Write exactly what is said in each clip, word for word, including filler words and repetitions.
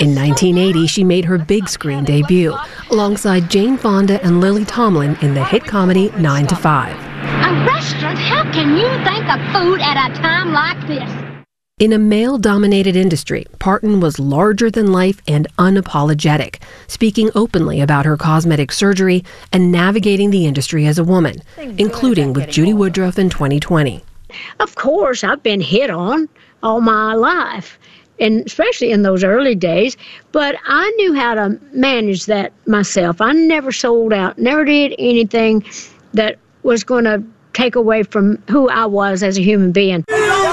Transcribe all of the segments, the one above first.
In nineteen eighty, she made her big screen debut alongside Jane Fonda and Lily Tomlin in the hit comedy nine to five. A restaurant? How can you think of food at a time like this? In a male-dominated industry, Parton was larger than life and unapologetic, speaking openly about her cosmetic surgery and navigating the industry as a woman, including with Judy Woodruff in twenty twenty. Of course, I've been hit on all my life, and especially in those early days, but I knew how to manage that myself. I never sold out, never did anything that was going to take away from who I was as a human being.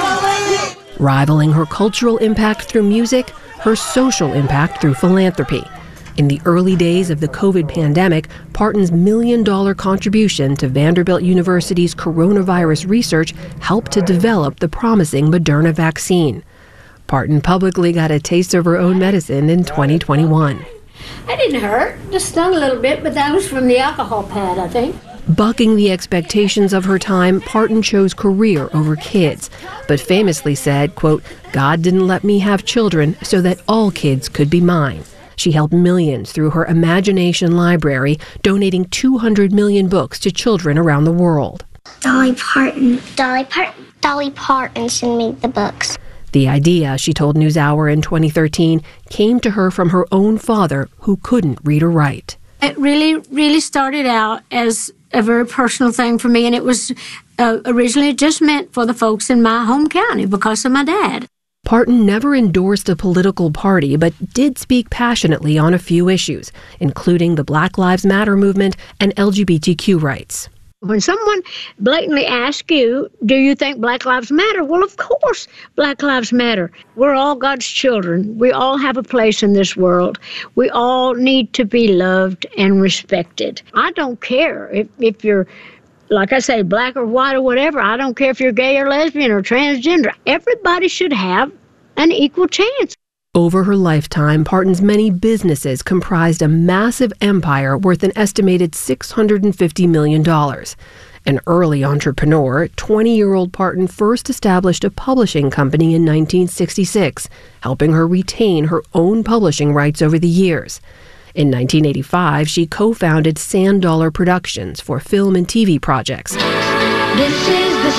Rivaling her cultural impact through music, her social impact through philanthropy. In the early days of the COVID pandemic, Parton's million-dollar contribution to Vanderbilt University's coronavirus research helped to develop the promising Moderna vaccine. Parton publicly got a taste of her own medicine in twenty twenty-one. That didn't hurt, just stung a little bit, but that was from the alcohol pad, I think. Bucking the expectations of her time, Parton chose career over kids, but famously said, quote, "God didn't let me have children so that all kids could be mine." She helped millions through her Imagination Library, donating two hundred million books to children around the world. Dolly Parton. Dolly Parton. Dolly Parton sent me the books. The idea, she told NewsHour in twenty thirteen, came to her from her own father, who couldn't read or write. It really, really started out as a very personal thing for me, and it was uh, originally just meant for the folks in my home county because of my dad. Parton never endorsed a political party, but did speak passionately on a few issues, including the Black Lives Matter movement and L G B T Q rights. When someone blatantly asks you, do you think Black Lives Matter? Well, of course, Black Lives Matter. We're all God's children. We all have a place in this world. We all need to be loved and respected. I don't care if, if you're, like I say, black or white or whatever. I don't care if you're gay or lesbian or transgender. Everybody should have an equal chance. Over her lifetime, Parton's many businesses comprised a massive empire worth an estimated six hundred fifty million dollars. An early entrepreneur, twenty-year-old Parton first established a publishing company in nineteen sixty-six, helping her retain her own publishing rights over the years. In nineteen eighty-five, she co-founded Sand Dollar Productions for film and T V projects. This is the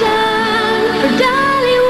season for Dollywood.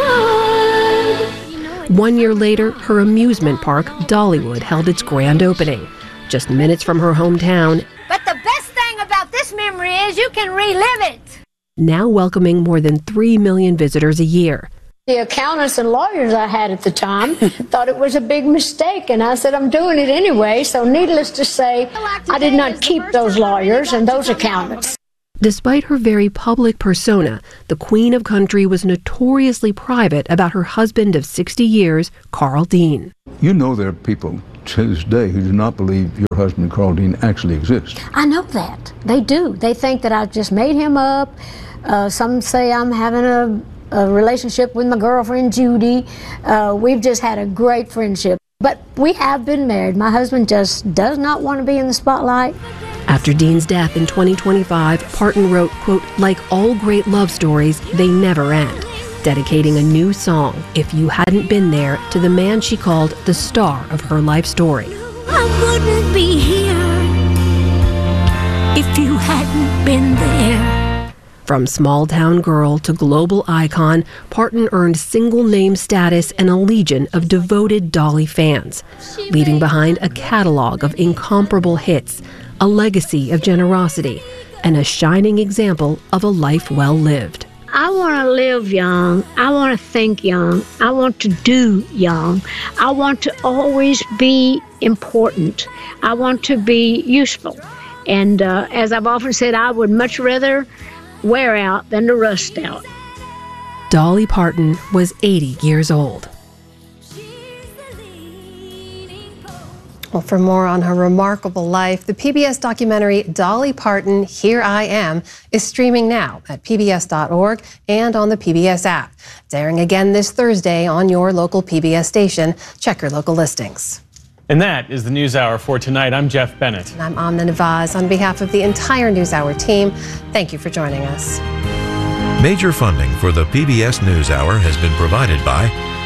One year later, her amusement park, Dollywood, held its grand opening. Just minutes from her hometown. But the best thing about this memory is you can relive it. Now welcoming more than three million visitors a year. The accountants and lawyers I had at the time thought it was a big mistake, and I said, I'm doing it anyway. So needless to say, I did not keep those lawyers and those accountants. Despite her very public persona, the Queen of Country was notoriously private about her husband of sixty years, Carl Dean. You know there are people to this day who do not believe your husband, Carl Dean, actually exists. I know that. They do. They think that I just made him up. Uh, some say I'm having a, a relationship with my girlfriend, Judy. Uh, we've just had a great friendship. But we have been married. My husband just does not want to be in the spotlight. After Dean's death in twenty twenty-five, Parton wrote, quote, "Like all great love stories, they never end," dedicating a new song, If You Hadn't Been There, to the man she called the star of her life story. I wouldn't be here if you hadn't been there. From small-town girl to global icon, Parton earned single-name status and a legion of devoted Dolly fans, leaving behind a catalog of incomparable hits, a legacy of generosity, and a shining example of a life well lived. I want to live young. I want to think young. I want to do young. I want to always be important. I want to be useful. And uh, as I've often said, I would much rather wear out than to rust out. Dolly Parton was eighty years old. Well, for more on her remarkable life, the P B S documentary Dolly Parton, Here I Am, is streaming now at P B S dot org and on the P B S app. It's airing again this Thursday on your local P B S station. Check your local listings. And that is the NewsHour for tonight. I'm Jeff Bennett. And I'm Amna Nawaz. On behalf of the entire NewsHour team, thank you for joining us. Major funding for the P B S NewsHour has been provided by